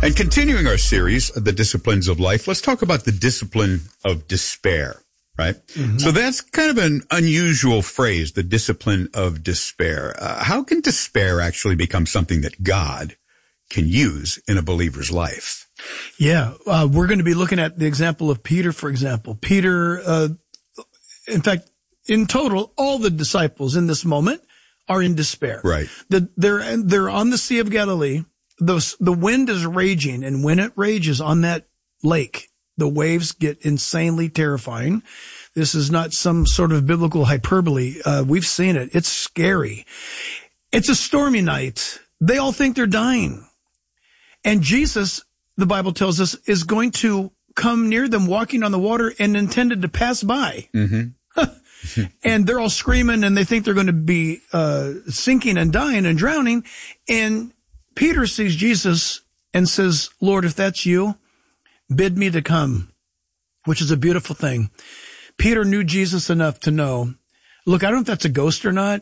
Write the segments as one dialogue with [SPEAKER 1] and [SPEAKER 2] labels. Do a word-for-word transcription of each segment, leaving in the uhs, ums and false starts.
[SPEAKER 1] And continuing our series, The Disciplines of Life, let's talk about the discipline of despair, right? Mm-hmm. So that's kind of an unusual phrase, the discipline of despair. Uh, how can despair actually become something that God can use in a believer's life?
[SPEAKER 2] Yeah, uh, we're going to be looking at the example of Peter, for example. Peter, uh, in fact, in total, all the disciples in this moment are in despair.
[SPEAKER 1] Right.
[SPEAKER 2] The, they're, they're on the Sea of Galilee. The, the wind is raging, and when it rages on that lake, the waves get insanely terrifying. This is not some sort of biblical hyperbole. Uh, we've seen it. It's scary. It's a stormy night. They all think they're dying. And Jesus, the Bible tells us, is going to come near them walking on the water and intended to pass by. Mm-hmm. And they're all screaming, and they think they're going to be uh sinking and dying and drowning. And Peter sees Jesus and says, Lord, if that's you, bid me to come, which is a beautiful thing. Peter knew Jesus enough to know, look, I don't know if that's a ghost or not,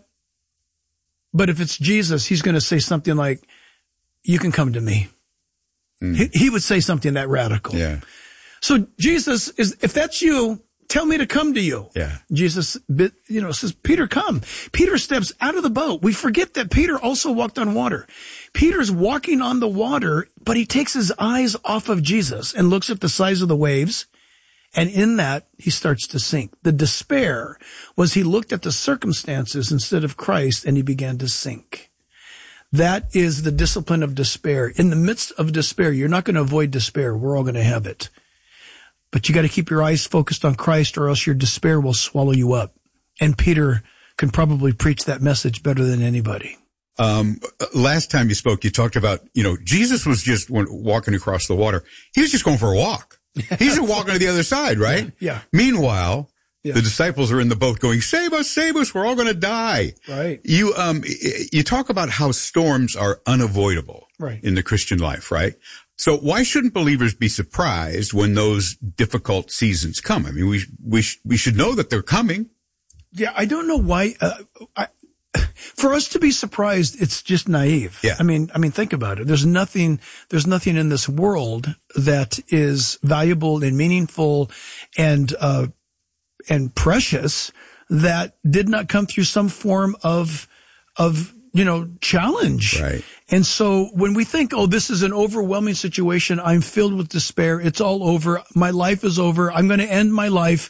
[SPEAKER 2] but if it's Jesus, he's going to say something like, you can come to me. Mm. He, he would say something that radical.
[SPEAKER 1] Yeah.
[SPEAKER 2] So Jesus is, if that's you, tell me to come to you.
[SPEAKER 1] Yeah.
[SPEAKER 2] Jesus, you know, says, Peter, come. Peter steps out of the boat. We forget that Peter also walked on water. Peter's walking on the water, but he takes his eyes off of Jesus and looks at the size of the waves. And in that, he starts to sink. The despair was he looked at the circumstances instead of Christ, and he began to sink. That is the discipline of despair. In the midst of despair, you're not going to avoid despair. We're all going to have it. But you got to keep your eyes focused on Christ, or else your despair will swallow you up. And Peter can probably preach that message better than anybody.
[SPEAKER 1] Um, last time you spoke, you talked about, you know, Jesus was just walking across the water. He was just going for a walk. He's just walking to the other side, right?
[SPEAKER 2] Yeah.
[SPEAKER 1] Meanwhile,
[SPEAKER 2] yeah.
[SPEAKER 1] the disciples are in the boat going, save us, save us, we're all going to die.
[SPEAKER 2] Right.
[SPEAKER 1] You, um, you talk about how storms are unavoidable
[SPEAKER 2] right.
[SPEAKER 1] in the Christian life, right? So why shouldn't believers be surprised when those difficult seasons come? I mean, we, we, we should know that they're coming.
[SPEAKER 2] Yeah. I don't know why, uh, I, for us to be surprised, it's just naive.
[SPEAKER 1] Yeah.
[SPEAKER 2] I mean, I mean, think about it. There's nothing, there's nothing in this world that is valuable and meaningful and, uh, and precious that did not come through some form of, of, you know, challenge.
[SPEAKER 1] Right.
[SPEAKER 2] And so when we think, oh, this is an overwhelming situation, I'm filled with despair, it's all over, my life is over, I'm going to end my life.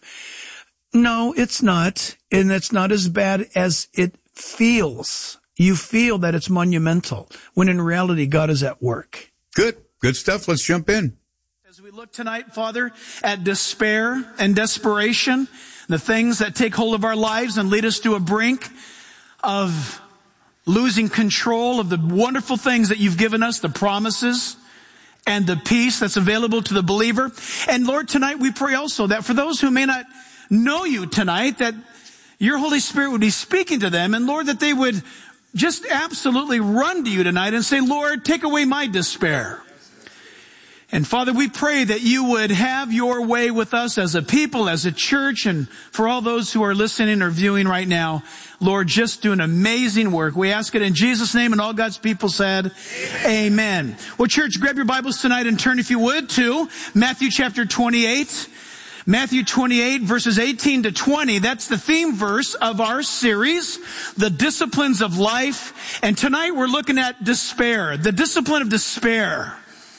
[SPEAKER 2] No, it's not. And it's not as bad as it feels. You feel that it's monumental, when in reality, God is at work.
[SPEAKER 1] Good. Good stuff. Let's jump in.
[SPEAKER 2] As we look tonight, Father, at despair and desperation, the things that take hold of our lives and lead us to a brink of losing control of the wonderful things that you've given us, the promises and the peace that's available to the believer. And Lord, tonight we pray also that for those who may not know you tonight, that your Holy Spirit would be speaking to them, and Lord, that they would just absolutely run to you tonight and say, Lord, take away my despair. And Father, we pray that you would have your way with us as a people, as a church, and for all those who are listening or viewing right now, Lord, just do an amazing work. We ask it in Jesus' name, and all God's people said, amen. Amen. Well, church, grab your Bibles tonight and turn, if you would, to Matthew chapter twenty-eight. Matthew twenty-eight, verses eighteen to twenty. That's the theme verse of our series, The Disciplines of Life. And tonight we're looking at despair, the discipline of despair.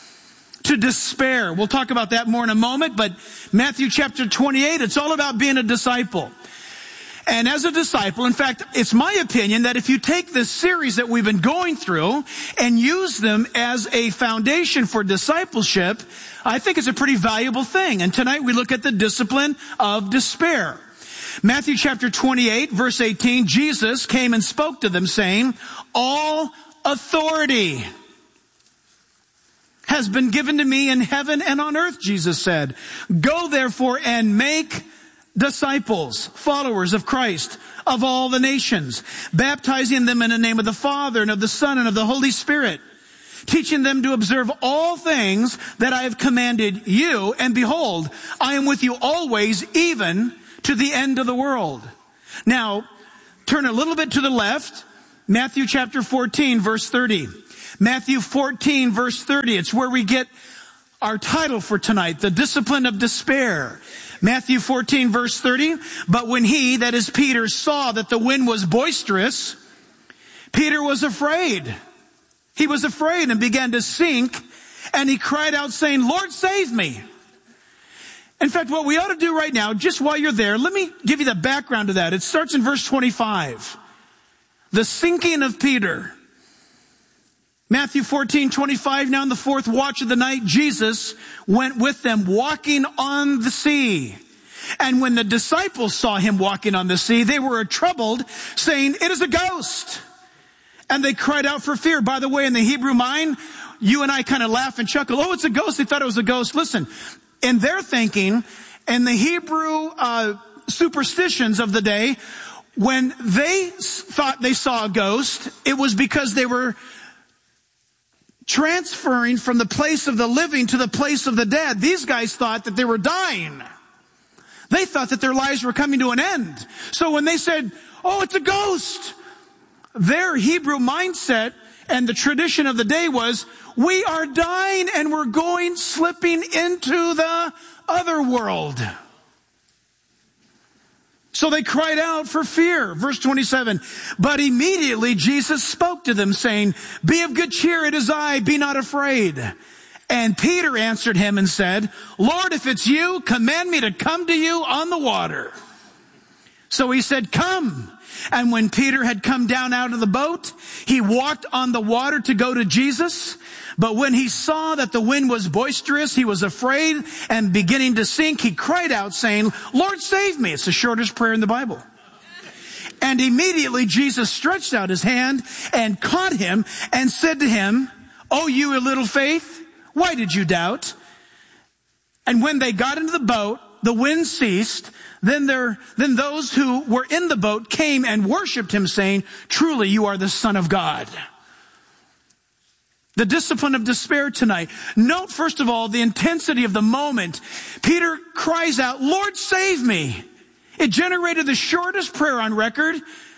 [SPEAKER 2] To despair. We'll talk about that more in a moment, but Matthew chapter twenty-eight, it's all about being a disciple. And as a disciple, in fact, it's my opinion that if you take this series that we've been going through and use them as a foundation for discipleship, I think it's a pretty valuable thing. And tonight we look at the discipline of despair. Matthew chapter twenty-eight, verse eighteen, Jesus came and spoke to them saying, all authority has been given to me in heaven and on earth, Jesus said. Go therefore and make disciples, followers of Christ, of all the nations, baptizing them in the name of the Father and of the Son and of the Holy Spirit, teaching them to observe all things that I have commanded you. And behold, I am with you always, even to the end of the world. Now, turn a little bit to the left, Matthew chapter fourteen, verse thirty. Matthew fourteen, verse thirty. It's where we get our title for tonight, The Discipline of Despair. Matthew fourteen, verse thirty. But when he, that is Peter, saw that the wind was boisterous, Peter was afraid. He was afraid and began to sink, and he cried out saying, Lord, save me. In fact, what we ought to do right now, just while you're there, let me give you the background to that. It starts in verse twenty-five. The sinking of Peter. Matthew fourteen, twenty-five, now in the fourth watch of the night, Jesus went with them walking on the sea. And when the disciples saw him walking on the sea, they were troubled, saying, it is a ghost. And they cried out for fear. By the way, in the Hebrew mind, you and I kind of laugh and chuckle. Oh, it's a ghost. They thought it was a ghost. Listen, in their thinking, in the Hebrew uh, superstitions of the day, when they thought they saw a ghost, it was because they were transferring from the place of the living to the place of the dead. These guys thought that they were dying. They thought that their lives were coming to an end. So when they said, oh, it's a ghost, their Hebrew mindset and the tradition of the day was, we are dying and we're going slipping into the other world. So they cried out for fear. Verse twenty-seven, but immediately Jesus spoke to them saying, be of good cheer, it is I, be not afraid. And Peter answered him and said, Lord, if it's you, command me to come to you on the water. So he said, come. And when Peter had come down out of the boat, he walked on the water to go to Jesus. But when he saw that the wind was boisterous, he was afraid, and beginning to sink, he cried out saying, Lord, save me. It's the shortest prayer in the Bible. And immediately Jesus stretched out his hand and caught him and said to him, oh, you of little faith, why did you doubt? And when they got into the boat, the wind ceased. Then there, then those who were in the boat came and worshiped him, saying, truly you are the Son of God. The discipline of despair tonight. Note, first of all, the intensity of the moment. Peter cries out, Lord, save me. It generated the shortest prayer on record.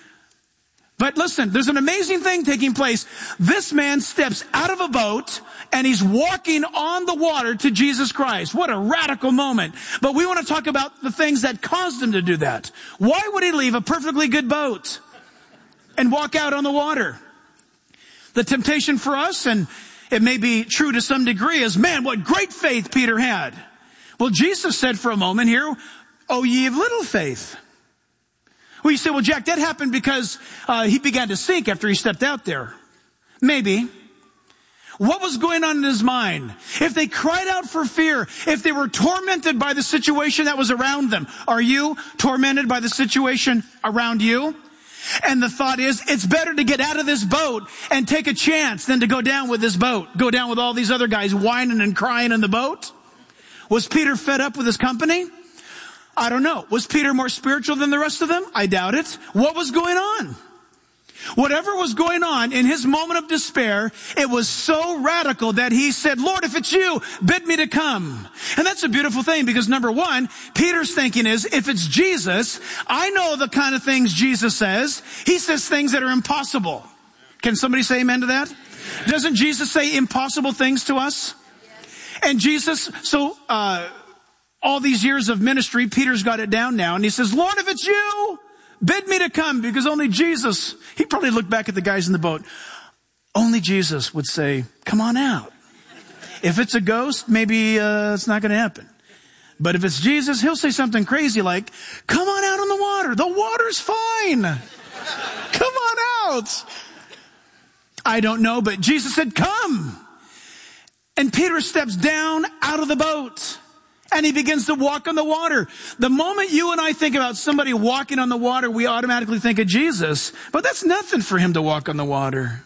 [SPEAKER 2] But listen, there's an amazing thing taking place. This man steps out of a boat and he's walking on the water to Jesus Christ. What a radical moment. But we want to talk about the things that caused him to do that. Why would he leave a perfectly good boat and walk out on the water? The temptation for us, and it may be true to some degree, is, man, what great faith Peter had. Well, Jesus said for a moment here, oh, ye of little faith. Well, you say, well, Jack, that happened because uh, he began to sink after he stepped out there. Maybe. What was going on in his mind? If they cried out for fear, if they were tormented by the situation that was around them, are you tormented by the situation around you? And the thought is, it's better to get out of this boat and take a chance than to go down with this boat. Go down with all these other guys whining and crying in the boat. Was Peter fed up with his company? I don't know. Was Peter more spiritual than the rest of them? I doubt it. What was going on? Whatever was going on in his moment of despair, it was so radical that he said, Lord, if it's you, bid me to come. And that's a beautiful thing because, number one, Peter's thinking is, if it's Jesus, I know the kind of things Jesus says. He says things that are impossible. Can somebody say amen to that? Doesn't Jesus say impossible things to us? And Jesus, so uh all these years of ministry, Peter's got it down now, and he says, Lord, if it's you, bid me to come, because only Jesus, he probably looked back at the guys in the boat. Only Jesus would say, come on out. If it's a ghost, maybe uh, it's not going to happen. But if it's Jesus, he'll say something crazy like, come on out on the water. The water's fine. Come on out. I don't know, but Jesus said, come. And Peter steps down out of the boat. And he begins to walk on the water. The moment you and I think about somebody walking on the water, we automatically think of Jesus. But that's nothing for him to walk on the water.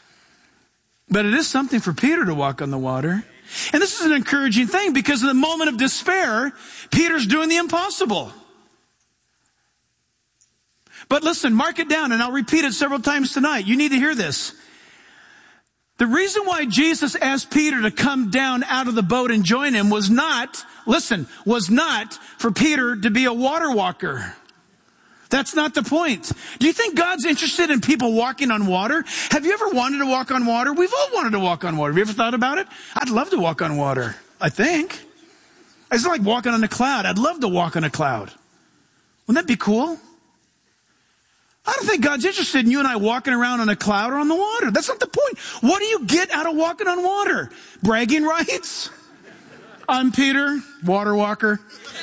[SPEAKER 2] But it is something for Peter to walk on the water. And this is an encouraging thing because in the moment of despair, Peter's doing the impossible. But listen, mark it down, and I'll repeat it several times tonight. You need to hear this. The reason why Jesus asked Peter to come down out of the boat and join him was not, listen, was not for Peter to be a water walker. That's not the point. Do you think God's interested in people walking on water? Have you ever wanted to walk on water? We've all wanted to walk on water. Have you ever thought about it? I'd love to walk on water, I think. It's like walking on a cloud. I'd love to walk on a cloud. Wouldn't that be cool? I don't think God's interested in you and I walking around on a cloud or on the water. That's not the point. What do you get out of walking on water? Bragging rights? I'm Peter, water walker.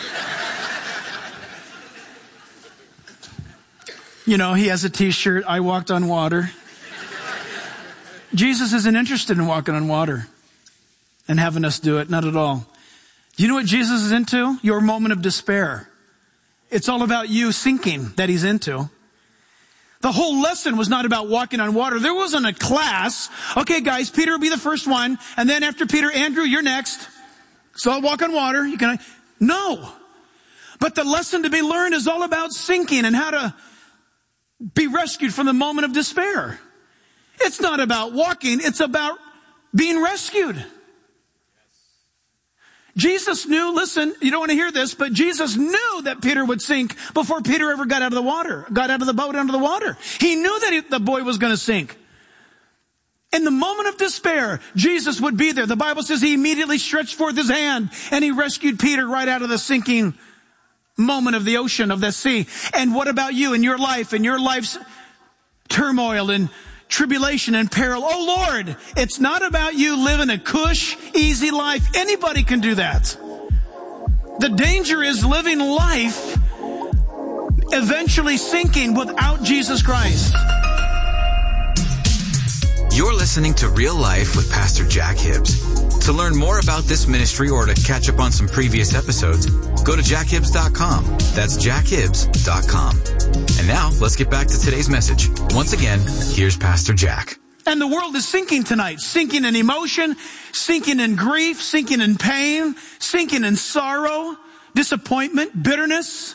[SPEAKER 2] You know, he has a t-shirt, I walked on water. Jesus isn't interested in walking on water and having us do it, not at all. Do you know what Jesus is into? Your moment of despair. It's all about you sinking that he's into. The whole lesson was not about walking on water. There wasn't a class. Okay, guys, Peter will be the first one. And then after Peter, Andrew, you're next. So I'll walk on water. You can, no. But the lesson to be learned is all about sinking and how to be rescued from the moment of despair. It's not about walking. It's about being rescued. Jesus knew, listen, you don't want to hear this, but Jesus knew that Peter would sink before Peter ever got out of the water, got out of the boat under the water. He knew that he, the boy was going to sink. In the moment of despair, Jesus would be there. The Bible says he immediately stretched forth his hand and he rescued Peter right out of the sinking moment of the ocean, of the sea. And what about you in your life, in your life's turmoil and tribulation and peril? Oh Lord, it's not about you living a cush, easy life. Anybody can do that. The danger is living life eventually sinking without Jesus Christ.
[SPEAKER 3] You're listening to Real Life with Pastor Jack Hibbs. To learn more about this ministry or to catch up on some previous episodes, go to jack hibbs dot com. That's jack hibbs dot com. And now, let's get back to today's message. Once again, here's Pastor Jack.
[SPEAKER 2] And the world is sinking tonight. Sinking in emotion, sinking in grief, sinking in pain, sinking in sorrow, disappointment, bitterness.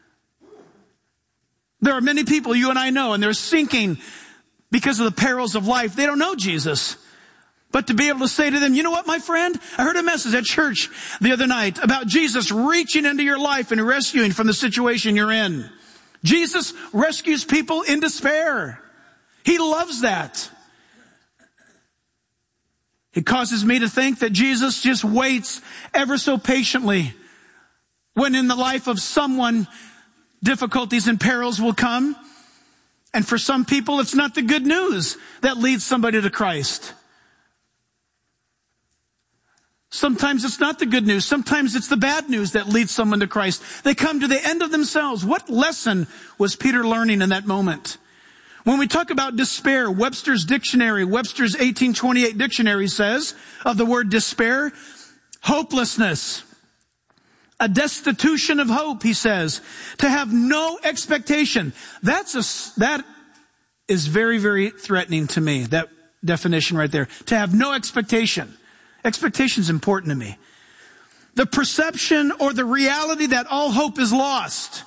[SPEAKER 2] There are many people you and I know, and they're sinking because of the perils of life. They don't know Jesus. But to be able to say to them, you know what, my friend? I heard a message at church the other night about Jesus reaching into your life and rescuing from the situation you're in. Jesus rescues people in despair. He loves that. It causes me to think that Jesus just waits ever so patiently when in the life of someone difficulties and perils will come. And for some people, it's not the good news that leads somebody to Christ. Sometimes it's not the good news. Sometimes it's the bad news that leads someone to Christ. They come to the end of themselves. What lesson was Peter learning in that moment? When we talk about despair, Webster's dictionary, Webster's eighteen twenty-eight dictionary says of the word despair, hopelessness, a destitution of hope, he says, to have no expectation. That's a, that is very, very threatening to me, that definition right there. To have no expectation. Expectation is important to me. The perception or the reality that all hope is lost.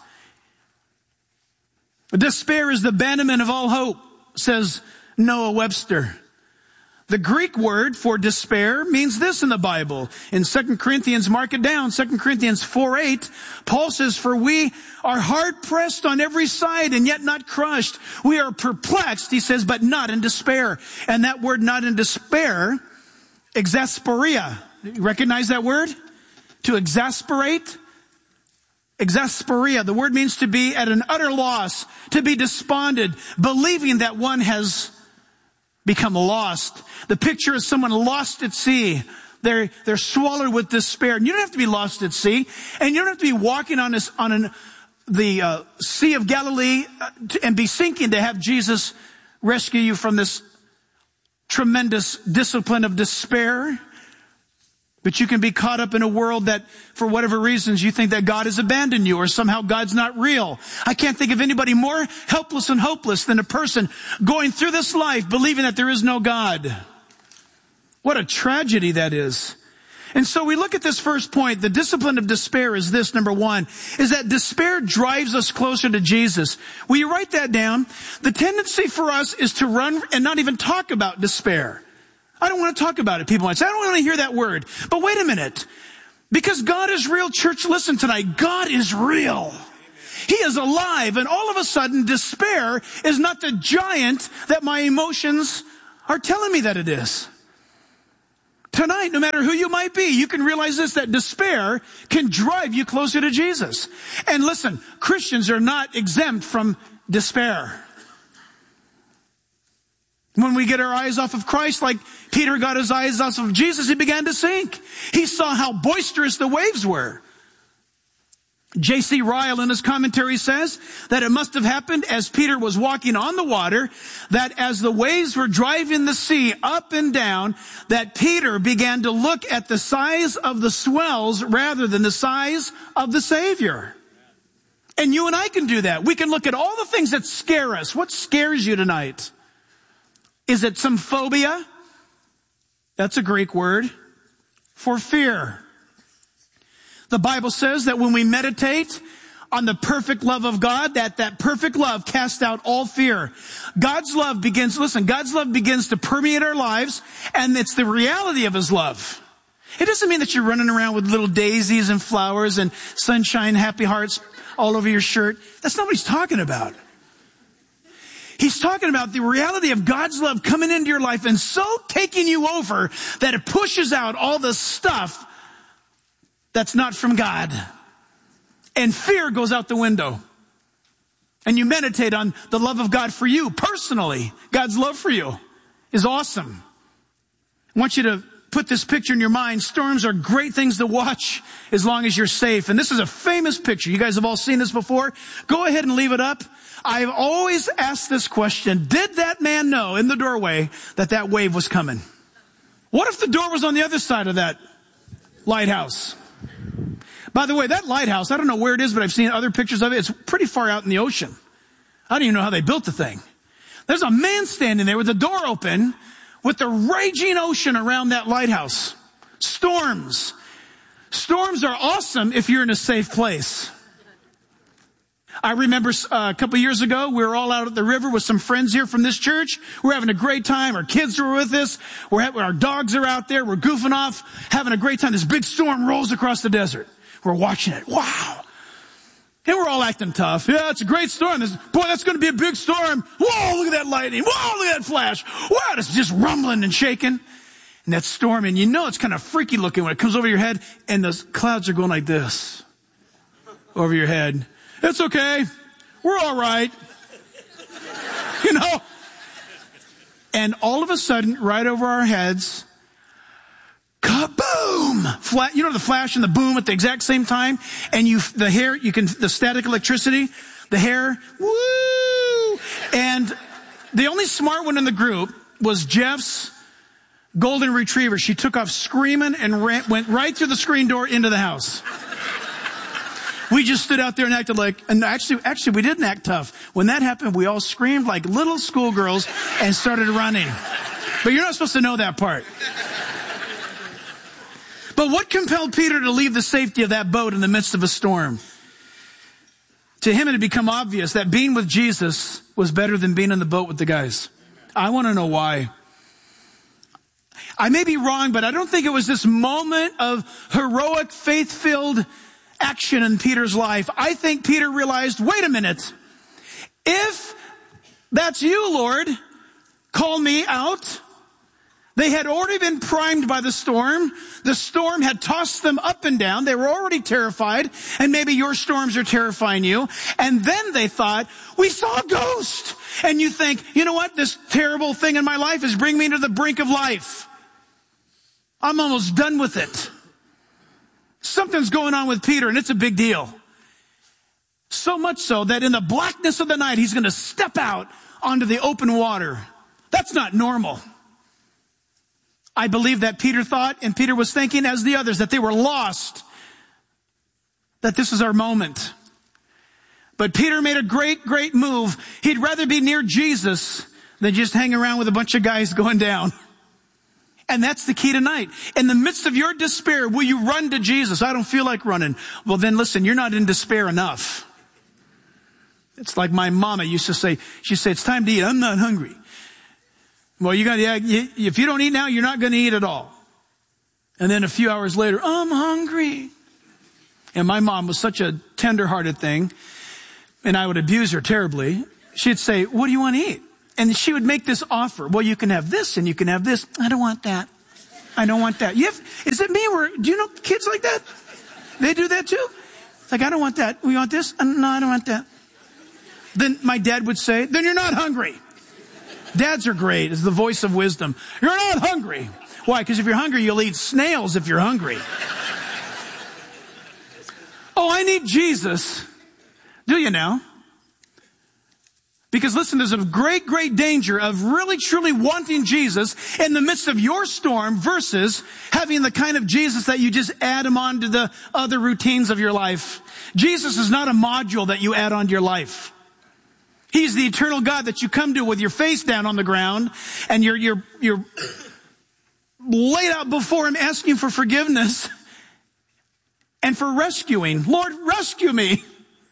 [SPEAKER 2] Despair is the abandonment of all hope, says Noah Webster. The Greek word for despair means this in the Bible. In Second Corinthians, mark it down, Second Corinthians four eight, Paul says, for we are hard pressed on every side and yet not crushed. We are perplexed, he says, but not in despair. And that word not in despair, exasperia. You recognize that word? To exasperate? Exasperia. The word means to be at an utter loss, to be despondent, believing that one has become lost. The picture is someone lost at sea. They're, they're swallowed with despair. And you don't have to be lost at sea. And you don't have to be walking on this, on an, the uh, Sea of Galilee uh, to, and be sinking to have Jesus rescue you from this tremendous discipline of despair. But you can be caught up in a world that, for whatever reasons, you think that God has abandoned you or somehow God's not real. I can't think of anybody more helpless and hopeless than a person going through this life believing that there is no God. What a tragedy that is. And so we look at this first point. The discipline of despair is this, number one, is that despair drives us closer to Jesus. Will you write that down? The tendency for us is to run and not even talk about despair. I don't want to talk about it. People might say, I don't want to hear that word. But wait a minute. Because God is real, church, listen tonight. God is real. He is alive. And all of a sudden, despair is not the giant that my emotions are telling me that it is. Tonight, no matter who you might be, you can realize this, that despair can drive you closer to Jesus. And listen, Christians are not exempt from despair. When we get our eyes off of Christ, like Peter got his eyes off of Jesus, he began to sink. He saw how boisterous the waves were. J C Ryle in his commentary says that it must have happened as Peter was walking on the water, that as the waves were driving the sea up and down, that Peter began to look at the size of the swells rather than the size of the Savior. And you and I can do that. We can look at all the things that scare us. What scares you tonight? Is it some phobia? That's a Greek word for fear. The Bible says that when we meditate on the perfect love of God, that that perfect love casts out all fear. God's love begins, listen, God's love begins to permeate our lives, and it's the reality of his love. It doesn't mean that you're running around with little daisies and flowers and sunshine, happy hearts all over your shirt. That's not what he's talking about. He's talking about the reality of God's love coming into your life and so taking you over that it pushes out all the stuff that's not from God. And fear goes out the window. And you meditate on the love of God for you personally. God's love for you is awesome. I want you to put this picture in your mind. Storms are great things to watch as long as you're safe. And this is a famous picture. You guys have all seen this before. Go ahead and leave it up. I've always asked this question. Did that man know in the doorway that that wave was coming? What if the door was on the other side of that lighthouse? By the way, that lighthouse, I don't know where it is, but I've seen other pictures of it. It's pretty far out in the ocean. I don't even know how they built the thing. There's a man standing there with the door open with the raging ocean around that lighthouse. Storms. Storms are awesome if you're in a safe place. I remember uh, a couple years ago, we were all out at the river with some friends here from this church. We're having a great time. Our kids were with us. We're having, our dogs are out there. We're goofing off, having a great time. This big storm rolls across the desert. We're watching it. Wow. And we're all acting tough. Yeah, it's a great storm. This, boy, that's going to be a big storm. Whoa, look at that lightning. Whoa, look at that flash. Wow, it's just rumbling and shaking. And that storm, and you know it's kind of freaky looking when it comes over your head, and the clouds are going like this over your head. It's okay. We're all right. You know? And all of a sudden, right over our heads, kaboom! Flat, you know the flash and the boom at the exact same time? And you, the hair, you can, the static electricity, the hair, woo! And the only smart one in the group was Jeff's golden retriever. She took off screaming and ran, went right through the screen door into the house. We just stood out there and acted like, and actually, actually we didn't act tough. When that happened, we all screamed like little schoolgirls and started running. But you're not supposed to know that part. But what compelled Peter to leave the safety of that boat in the midst of a storm? To him it had become obvious that being with Jesus was better than being in the boat with the guys. I want to know why. I may be wrong, but I don't think it was this moment of heroic, faith-filled action in Peter's life. I think Peter realized, wait a minute. If that's you, Lord, call me out. They had already been primed by the storm. The storm had tossed them up and down. They were already terrified. And maybe your storms are terrifying you. And then they thought, we saw a ghost. And you think, you know what? This terrible thing in my life is bringing me to the brink of life. I'm almost done with it. Something's going on with Peter, and it's a big deal. So much so that in the blackness of the night, he's going to step out onto the open water. That's not normal. I believe that Peter thought, and Peter was thinking as the others, that they were lost, that this is our moment. But Peter made a great, great move. He'd rather be near Jesus than just hang around with a bunch of guys going down. And that's the key tonight. In the midst of your despair, will you run to Jesus? I don't feel like running. Well, then listen, you're not in despair enough. It's like my mama used to say, she'd say, it's time to eat. I'm not hungry. Well, you got, yeah, you, if you don't eat now, you're not going to eat at all. And then a few hours later, I'm hungry. And my mom was such a tender-hearted thing. and I would abuse her terribly, she'd say, what do you want to eat? And she would make this offer. Well, you can have this and you can have this. I don't want that. I don't want that. You have, is it me or do you know kids like that? They do that too? It's like, I don't want that. We want this? Uh, no, I don't want that. Then my dad would say, then you're not hungry. Dads are great. It's the voice of wisdom. You're not hungry. Why? Because if you're hungry, you'll eat snails if you're hungry. Oh, I need Jesus. Do you now? Because listen, there's a great, great danger of really, truly wanting Jesus in the midst of your storm versus having the kind of Jesus that you just add him on to the other routines of your life. Jesus is not a module that you add on to your life. He's the eternal God that you come to with your face down on the ground and you're, you're, you're laid out before him asking for forgiveness and for rescuing. Lord, rescue me.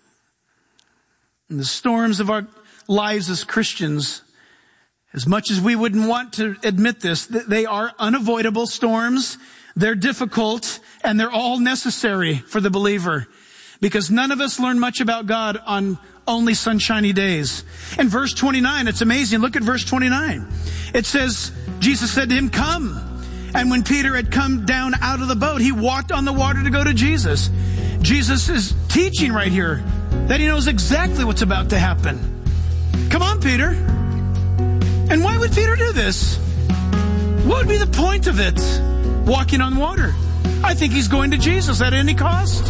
[SPEAKER 2] In the storms of our lives as Christians, as much as we wouldn't want to admit this, they are unavoidable storms. They're difficult and they're all necessary for the believer because none of us learn much about God on only sunshiny days. In verse twenty-nine, it's amazing. Look at verse twenty-nine. It says, Jesus said to him, come. And when Peter had come down out of the boat, he walked on the water to go to Jesus. Jesus is teaching right here that he knows exactly what's about to happen. Come on, Peter. And why would Peter do this? What would be the point of it? Walking on water. I think he's going to Jesus at any cost.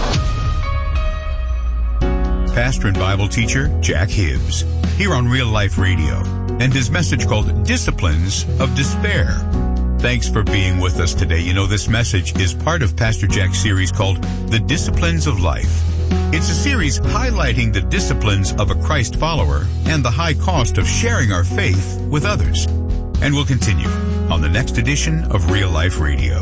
[SPEAKER 1] Pastor and Bible teacher Jack Hibbs, here on Real Life Radio, and his message called Disciplines of Despair. Thanks for being with us today. You know, this message is part of Pastor Jack's series called The Disciplines of Life. It's a series highlighting the disciplines of a Christ follower and the high cost of sharing our faith with others. And we'll continue on the next edition of Real Life Radio.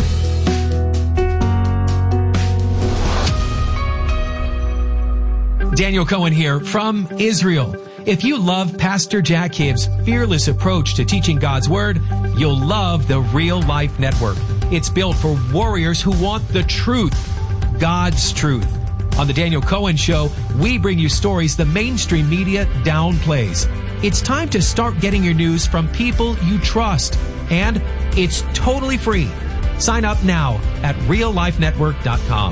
[SPEAKER 4] Daniel Cohen here from Israel. If you love Pastor Jack Hibbs' fearless approach to teaching God's Word, you'll love the Real Life Network. It's built for warriors who want the truth, God's truth. On the Daniel Cohen Show, we bring you stories the mainstream media downplays. It's time to start getting your news from people you trust, and it's totally free. Sign up now at real life network dot com.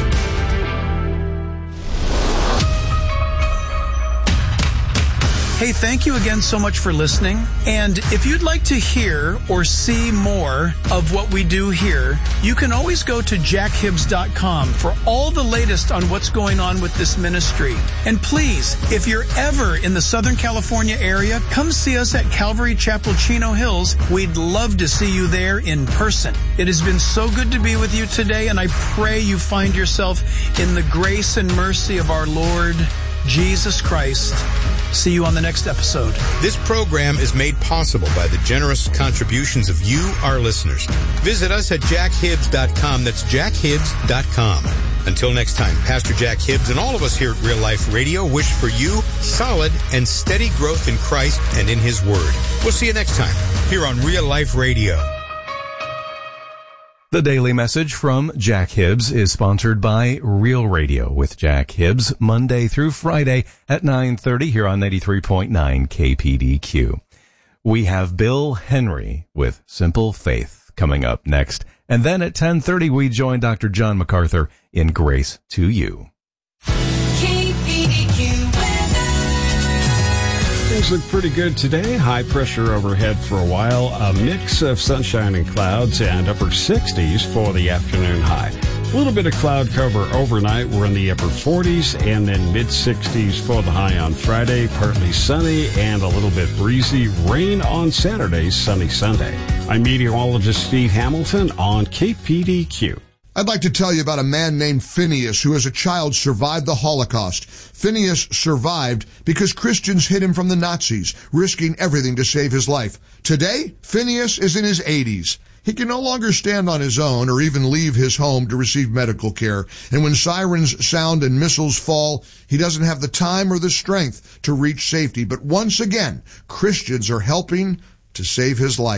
[SPEAKER 2] Hey, thank you again so much for listening. And if you'd like to hear or see more of what we do here, you can always go to jack hibbs dot com for all the latest on what's going on with this ministry. And please, if you're ever in the Southern California area, come see us at Calvary Chapel, Chino Hills. We'd love to see you there in person. It has been so good to be with you today, and I pray you find yourself in the grace and mercy of our Lord Jesus Christ. See you on the next episode.
[SPEAKER 5] This program is made possible by the generous contributions of you, our listeners. Visit us at jack hibbs dot com. That's jack hibbs dot com. Until next time, Pastor Jack Hibbs and all of us here at Real Life Radio wish for you solid and steady growth in Christ and in His Word. We'll see you next time here on Real Life Radio.
[SPEAKER 6] The Daily Message from Jack Hibbs is sponsored by Real Radio with Jack Hibbs, Monday through Friday at nine thirty here on ninety-three point nine K P D Q. We have Bill Henry with Simple Faith coming up next. And then at ten thirty, we join Doctor John MacArthur in Grace to You.
[SPEAKER 7] Things look pretty good today. High pressure overhead for a while. A mix of sunshine and clouds and upper sixties for the afternoon high. A little bit of cloud cover overnight. We're in the upper forties and then mid sixties for the high on Friday. Partly sunny and a little bit breezy. Rain on Saturday, sunny Sunday. I'm meteorologist Steve Hamilton on K P D Q.
[SPEAKER 8] I'd like to tell you about a man named Phineas who as a child survived the Holocaust. Phineas survived because Christians hid him from the Nazis, risking everything to save his life. Today, Phineas is in his eighties. He can no longer stand on his own or even leave his home to receive medical care. And when sirens sound and missiles fall, he doesn't have the time or the strength to reach safety. But once again, Christians are helping to save his life.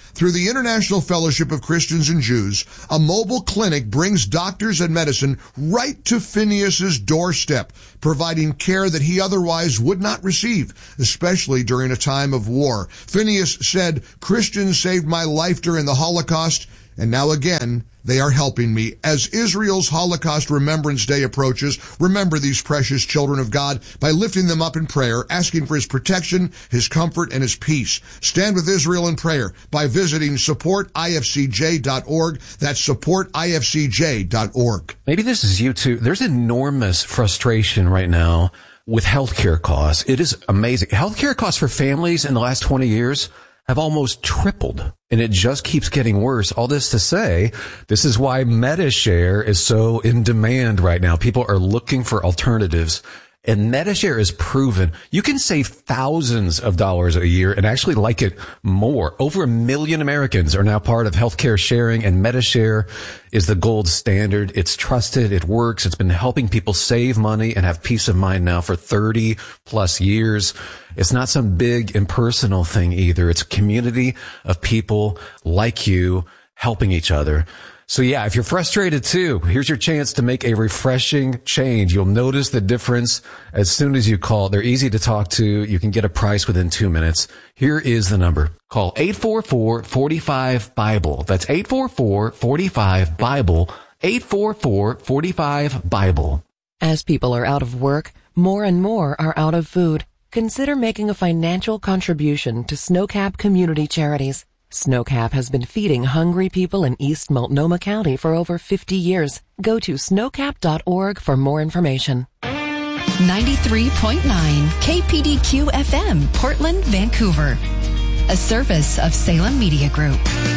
[SPEAKER 8] Through the International Fellowship of Christians and Jews, a mobile clinic brings doctors and medicine right to Phineas's doorstep, providing care that he otherwise would not receive, especially during a time of war. Phineas said, "Christians saved my life during the Holocaust, and now again, they are helping me." As Israel's Holocaust Remembrance Day approaches, remember these precious children of God by lifting them up in prayer, asking for his protection, his comfort, and his peace. Stand with Israel in prayer by visiting support I F C J dot org. That's support I F C J dot org.
[SPEAKER 9] Maybe this is you too. There's enormous frustration right now with healthcare costs. It is amazing. Healthcare costs for families in the last twenty years have almost tripled, and it just keeps getting worse. All this to say, this is why MediShare is so in demand right now. People are looking for alternatives, and MediShare is proven you can save thousands of dollars a year and actually like it more. Over a million Americans are now part of healthcare sharing, and MediShare is the gold standard. It's trusted. It works. It's been helping people save money and have peace of mind now for thirty plus years. It's not some big impersonal thing either. It's a community of people like you helping each other. So yeah, if you're frustrated too, here's your chance to make a refreshing change. You'll notice the difference as soon as you call. They're easy to talk to. You can get a price within two minutes. Here is the number. Call eight four four, four five, BIBLE. That's eight four four, four five, BIBLE. eight four four, four five, BIBLE.
[SPEAKER 10] As people are out of work, more and more are out of food. Consider making a financial contribution to Snowcap Community Charities. Snowcap has been feeding hungry people in East Multnomah County for over fifty years. Go to snowcap dot org for more information.
[SPEAKER 11] ninety-three point nine K P D Q F M, Portland, Vancouver. A service of Salem Media Group.